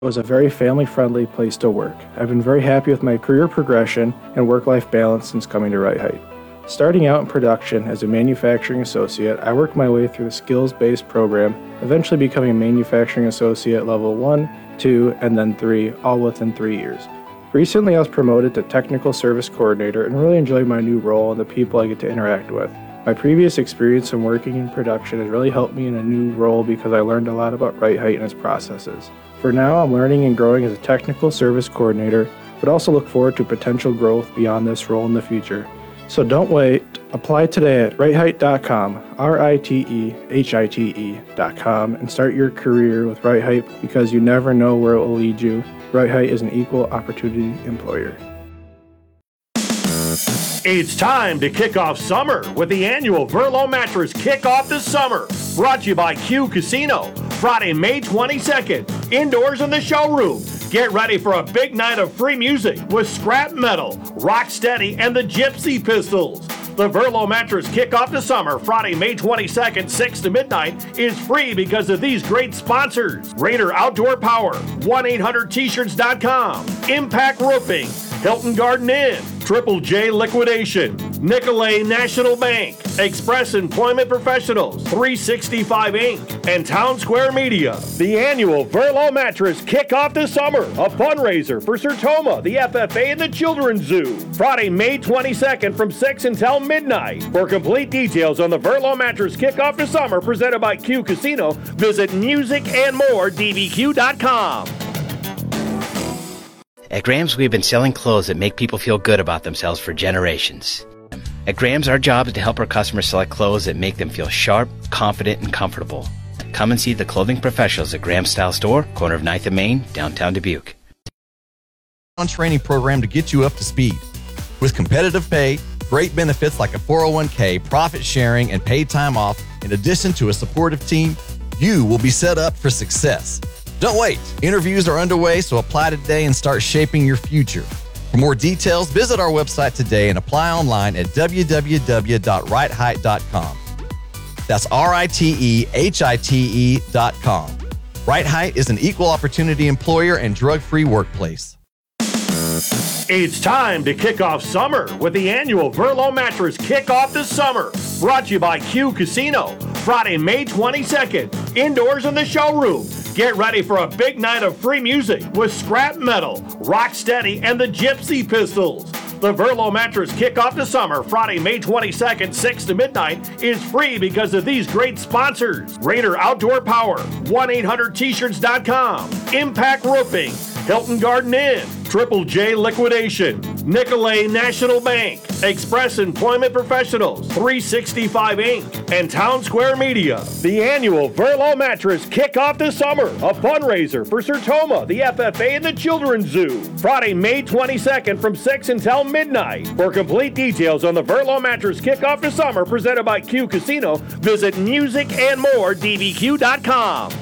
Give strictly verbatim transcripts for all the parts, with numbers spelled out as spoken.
was a very family-friendly place to work. I've been very happy with my career progression and work-life balance since coming to Right Height. Starting out in production as a manufacturing associate, I worked my way through the skills-based program, eventually becoming a manufacturing associate level one, two, and then three, all within three years. Recently, I was promoted to technical service coordinator and really enjoyed my new role and the people I get to interact with. My previous experience in working in production has really helped me in a new role because I learned a lot about Right Height and its processes. For now, I'm learning and growing as a technical service coordinator, but also look forward to potential growth beyond this role in the future. So don't wait. Apply today at right height dot com, R I T E H I T E dot com, and start your career with Right Height because you never know where it will lead you. Right Height is an equal opportunity employer. It's time to kick off summer with the annual Verlo Mattress Kick Off the Summer, brought to you by Q Casino. Friday, May twenty-second, indoors in the showroom. Get ready for a big night of free music with Scrap Metal, Rocksteady, and the Gypsy Pistols. The Verlo Mattress Kick Off the Summer, Friday, May twenty-second, six to midnight, is free because of these great sponsors. Raider Outdoor Power, one eight hundred t shirts dot com, Impact Roofing, Hilton Garden Inn, Triple J Liquidation, Nicolay National Bank, Express Employment Professionals, three sixty-five Incorporated, and Town Square Media. The annual Verlo Mattress Kick Off the Summer, a fundraiser for Sertoma, the F F A, and the Children's Zoo. Friday, May twenty-second from six until midnight. For complete details on the Verlo Mattress Kick Off the Summer presented by Q Casino, visit music and more d b q dot com. At Grams, we've been selling clothes that make people feel good about themselves for generations. At Grams, our job is to help our customers select clothes that make them feel sharp, confident, and comfortable. Come and see the clothing professionals at Grams Style Store, corner of ninth and Main, downtown Dubuque. On training program to get you up to speed. With competitive pay, great benefits like a four oh one k, profit sharing, and paid time off, in addition to a supportive team, you will be set up for success. Don't wait. Interviews are underway, so apply today and start shaping your future. For more details, visit our website today and apply online at w w w dot right height dot com. That's R I T E H I T E dot com. Right Height is an equal opportunity employer and drug-free workplace. It's time to kick off summer with the annual Verlo Mattress Kick Off the Summer, brought to you by Q Casino. Friday, May twenty-second, indoors in the showroom. Get ready for a big night of free music with Scrap Metal, Rocksteady, and the Gypsy Pistols. The Verlo Mattress Kick Off the Summer, Friday, May twenty-second, six to midnight, is free because of these great sponsors. Raider Outdoor Power, one eight hundred t shirts dot com, Impact Roofing, Hilton Garden Inn, Triple J Liquidation, Nicolay National Bank, Express Employment Professionals, three sixty-five Incorporated, and Town Square Media. The annual Verlo Mattress Kick Off the Summer, a fundraiser for Sertoma, the F F A, and the Children's Zoo. Friday, May twenty-second from six until midnight. For complete details on the Verlo Mattress Kick Off the Summer presented by Q Casino, visit music and more d b q dot com.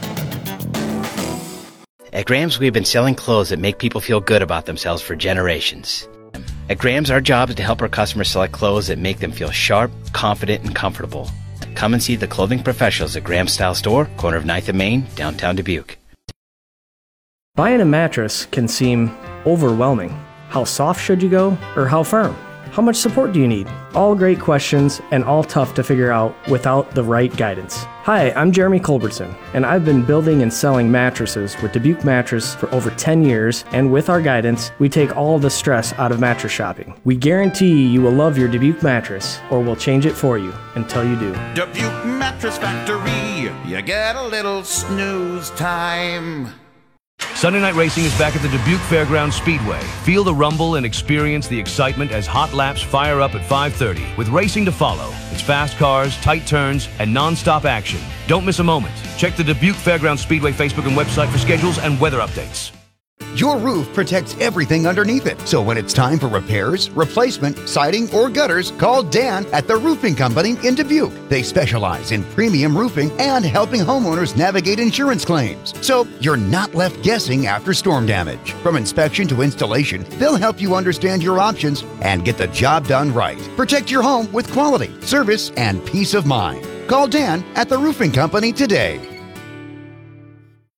At Grams, we've been selling clothes that make people feel good about themselves for generations. At Grams, our job is to help our customers select clothes that make them feel sharp, confident, and comfortable. Come and see the clothing professionals at Grams Style Store, corner of ninth and Main, downtown Dubuque. Buying a mattress can seem overwhelming. How soft should you go, or how firm? How much support do you need? All great questions and all tough to figure out without the right guidance. Hi, I'm Jeremy Culbertson, and I've been building and selling mattresses with Dubuque Mattress for over ten years, and with our guidance, we take all the stress out of mattress shopping. We guarantee you will love your Dubuque mattress, or we'll change it for you until you do. Dubuque Mattress Factory, you get a little snooze time. Sunday Night Racing is back at the Dubuque Fairgrounds Speedway. Feel the rumble and experience the excitement as hot laps fire up at five thirty. With racing to follow, it's fast cars, tight turns, and non-stop action. Don't miss a moment. Check the Dubuque Fairgrounds Speedway Facebook and website for schedules and weather updates. Your roof protects everything underneath it. So when it's time for repairs, replacement, siding, or gutters, call Dan at the Roofing Company in Dubuque. They specialize in premium roofing and helping homeowners navigate insurance claims. So you're not left guessing after storm damage. From inspection to installation, they'll help you understand your options and get the job done right. Protect your home with quality, service, and peace of mind. Call Dan at the Roofing Company today.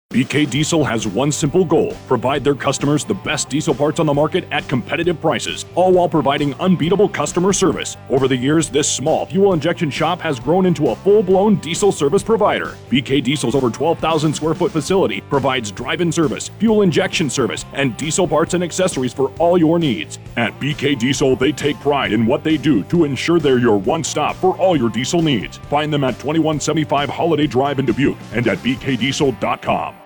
B K Diesel has one simple goal: provide their customers the best diesel parts on the market at competitive prices, all while providing unbeatable customer service. Over the years, this small fuel injection shop has grown into a full-blown diesel service provider. B K Diesel's over twelve thousand square foot facility provides drive-in service, fuel injection service, and diesel parts and accessories for all your needs. At B K Diesel, they take pride in what they do to ensure they're your one-stop for all your diesel needs. Find them at twenty-one seventy-five Holiday Drive in Dubuque and at b k diesel dot com.